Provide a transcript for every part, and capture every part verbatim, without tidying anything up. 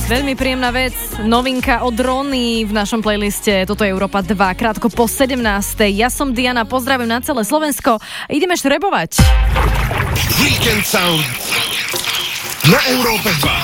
Veľmi príjemná vec, novinka od Rony v našom playliste. Toto je Európa dva, krátko po sedemnástej. Ja som Diana, pozdravím na celé Slovensko. Ideme štrebovať. Weekend Sound na Európe dva.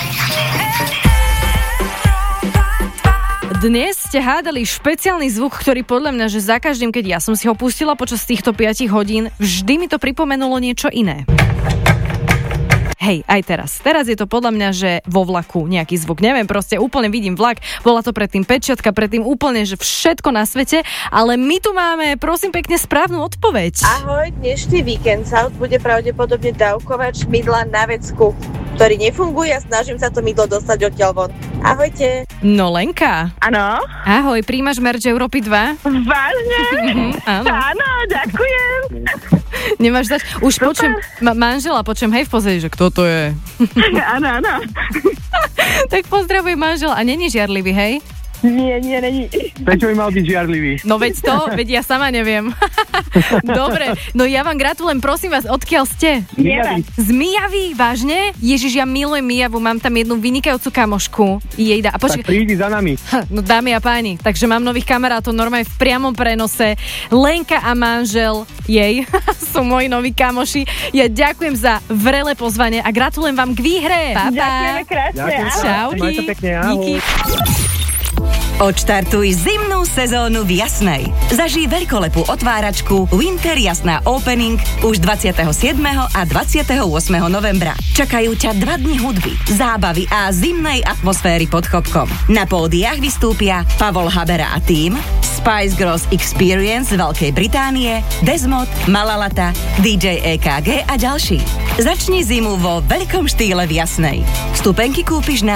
Dnes ste hádali špeciálny zvuk, ktorý podľa mňa, že za každým, keď ja som si ho pustila počas týchto päť hodín, vždy mi to pripomenulo niečo iné. Hej, aj teraz. Teraz je to podľa mňa, že vo vlaku nejaký zvuk. Neviem, proste úplne vidím vlak. Bola to predtým pečiatka, predtým úplne, že všetko na svete. Ale my tu máme, prosím pekne, správnu odpoveď. Ahoj, dnešný Weekend Sound bude pravdepodobne dávkovač mydla na vecku, ktorý nefunguje a snažím sa to mydlo dostať odtiaľ von. Ahojte. No Lenka. Áno. Ahoj, príjmaš merch Európy dva? Vážne? Áno. Áno, ďakujem. Nemáš dať? Už počujem, ma- manžela počujem, hej, v pozadí, že kto to je? Áno, áno. Tak pozdravuj manžela. A není žiarlivý, hej? Nie, nie, není. Prečo by mal byť žiarlivý? No veď to, veď ja sama neviem. Dobre, no ja vám gratulujem, prosím vás, odkiaľ ste? Mijavy. Z Mijavy, vážne? Ježiš, ja milujem Mijavu, mám tam jednu vynikajúcu kamošku. Jejda, a počkaj. Tak prídi za nami. No dámy a páni, takže mám nových kamarátov normálne v priamom prenose. Lenka a manžel jej sú moji noví kamoši. Ja ďakujem za vrele pozvanie a gratulujem vám k výhre. Pa, pa. Ďakujeme krásne. Ďakujem. Čauky. Maj sa pekne, ahoj. Díky. Odštartuj zimnú sezónu v Jasnej. Zažij veľkolepú otváračku Winter Jasná Opening už dvadsiateho siedmeho a dvadsiateho ôsmeho novembra. Čakajú ťa dva dni hudby, zábavy a zimnej atmosféry pod chopkom. Na pódiách vystúpia Pavol Habera a tým, Spice Girls Experience z Veľkej Británie, Desmod, Malalata, dý džej é ká gé a ďalší. Začni zimu vo veľkom štýle v Jasnej. Vstupenky kúpiš na